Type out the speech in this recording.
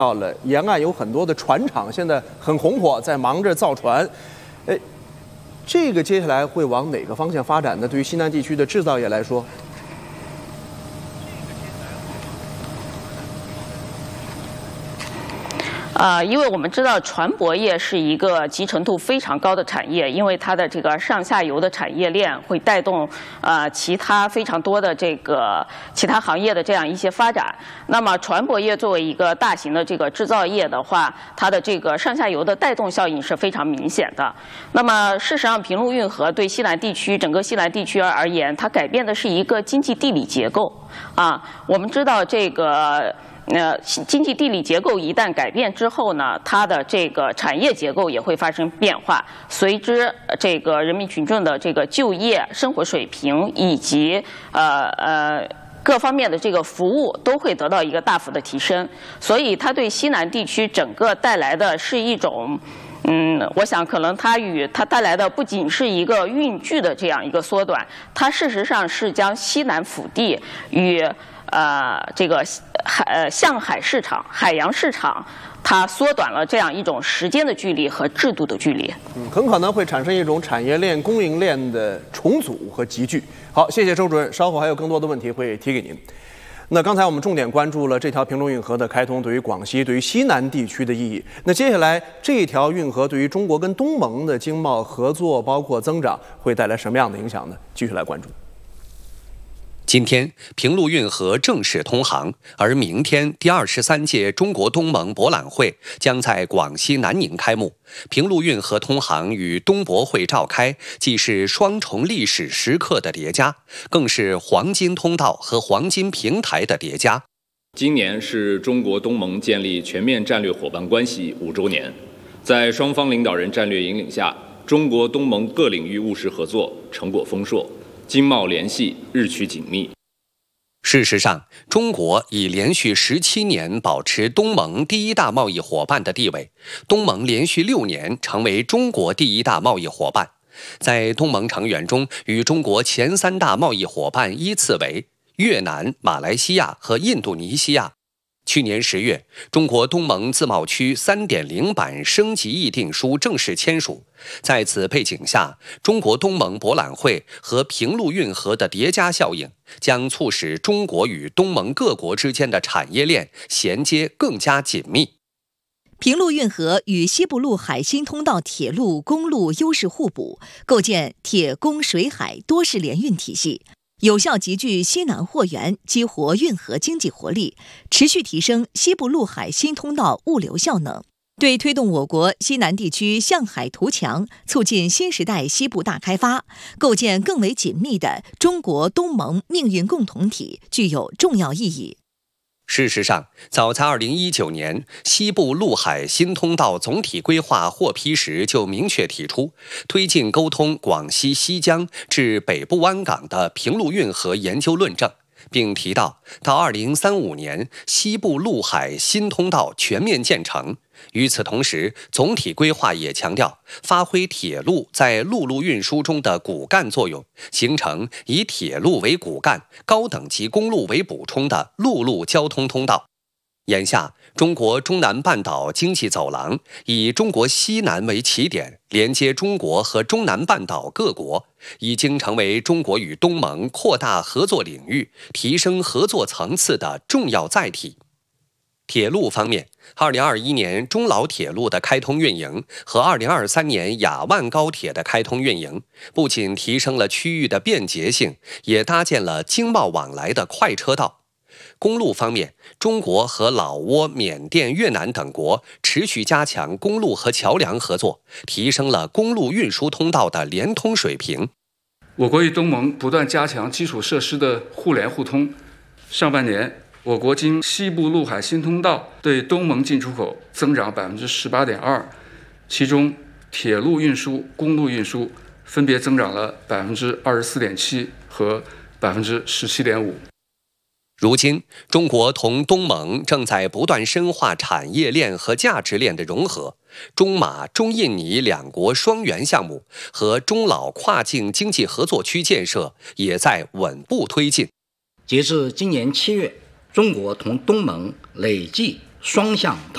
到了沿岸有很多的船厂，现在很红火，在忙着造船。这个接下来会往哪个方向发展呢？对于西南地区的制造业来说， 因为我们知道船舶业是一个集成度非常高的产业，因为它的这个上下游的产业链会带动其他非常多的这个其他行业的这样一些发展。那么船舶业作为一个大型的这个制造业的话，它的这个上下游的带动效应是非常明显的。那么事实上，平陆运河对西南地区整个西南地区而言，它改变的是一个经济地理结构啊。我们知道这个。经济地理结构一旦改变之后呢，它的这个产业结构也会发生变化，随之这个人民群众的这个就业、生活水平以及各方面的这个服务都会得到一个大幅的提升，所以它对西南地区整个带来的是一种。我想可能它带来的不仅是一个运距的这样一个缩短，它事实上是将西南腹地与这个向海市场、海洋市场，它缩短了这样一种时间的距离和制度的距离。 很可能会产生一种产业链、供应链的重组和集聚。好，谢谢周主任，稍后还有更多的问题会提给您。那刚才我们重点关注了这条平陆运河的开通对于广西、对于西南地区的意义。那接下来这条运河对于中国跟东盟的经贸合作，包括增长，会带来什么样的影响呢？继续来关注。 今天，平陆运河正式通航，而明天第23届中国东盟博览会将在广西南宁开幕。平陆运河通航与东博会召开，既是双重历史时刻的叠加，更是黄金通道和黄金平台的叠加。 今年是中国东盟建立全面战略伙伴关系5周年，在双方领导人战略引领下，中国东盟各领域务实合作成果丰硕。经贸联系日趋紧密。 事实上，中国已连续17年保持东盟第一大贸易伙伴的地位，东盟连续6年成为中国第一大贸易伙伴。在东盟成员中，与中国前3大贸易伙伴依次为越南、马来西亚和印度尼西亚。去年10月，中国东盟自贸区3.0版升级议定书正式签署。在此背景下，中国东盟博览会和平陆运河的叠加效应，将促使中国与东盟各国之间的产业链衔接更加紧密。 平陆运河与西部陆海新通道铁路、公路优势互补，构建铁公水海多式联运体系。有效集聚西南货源，激活运河经济活力，持续提升西部陆海新通道物流效能，对推动我国西南地区向海图强，促进新时代西部大开发，构建更为紧密的中国东盟命运共同体具有重要意义。 事实上，早在2019年，西部陆海新通道总体规划获批时就明确提出，推进沟通广西西江至北部湾港的平陆运河研究论证，并提到2035年西部陆海新通道全面建成。与此同时，总体规划也强调发挥铁路在陆路运输中的骨干作用，形成以铁路为骨干、高等级公路为补充的陆路交通通道。眼下，中国中南半岛经济走廊以中国西南为起点，连接中国和中南半岛各国，已经成为中国与东盟扩大合作领域、提升合作层次的重要载体。铁路方面，2021年中老铁路的开通运营和2023年雅万高铁的开通运营，不仅提升了区域的便捷性，也搭建了经贸往来的快车道。公路方面，中国和老挝、缅甸、越南等国持续加强公路和桥梁合作，提升了公路运输通道的连通水平。 我国与东盟不断加强基础设施的互联互通。上半年，我国经西部陆海新通道对东盟进出口增长18.2%，其中铁路运输、公路运输分别增长了24.7%和17.5%。 如今，中国同东盟正在不断深化产业链和价值链的融合，中马、中印尼2国双元项目和中老跨境经济合作区建设也在稳步推进。 截至今年7月，中国同东盟累计双向